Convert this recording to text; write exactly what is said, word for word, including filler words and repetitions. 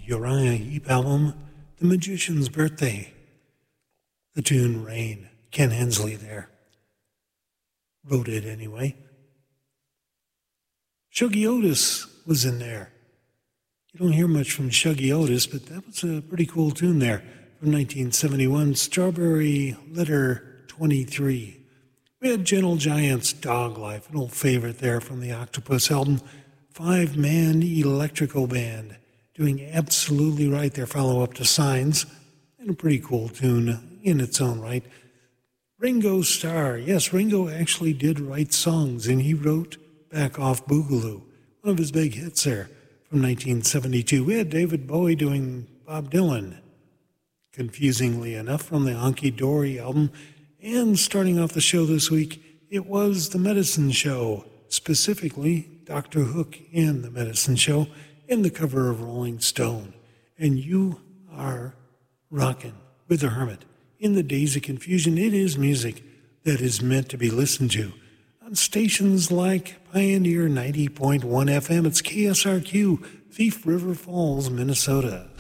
Uriah Heep album, The Magician's Birthday. The tune Rain, Ken Hensley there. Wrote it anyway. Shuggy Otis was in there. You don't hear much from Shuggy Otis, but that was a pretty cool tune there from nineteen seventy-one, Strawberry Letter twenty-three. We had Gentle Giant's Dog Life, an old favorite there from the Octopus album. Five-man electrical band doing absolutely right, their follow-up to Signs, and a pretty cool tune in its own right. Ringo Starr, yes, Ringo actually did write songs, and he wrote Back Off Boogaloo, one of his big hits there from nineteen seventy-two. We had David Bowie doing Bob Dylan, confusingly enough, from the Hunky Dory album. And starting off the show this week, it was The Medicine Show, specifically Doctor Hook in The Medicine Show, in the cover of Rolling Stone. And you are rocking with the Hermit. In the days of confusion, it is music that is meant to be listened to on stations like Pioneer ninety point one F M. It's K S R Q, Thief River Falls, Minnesota.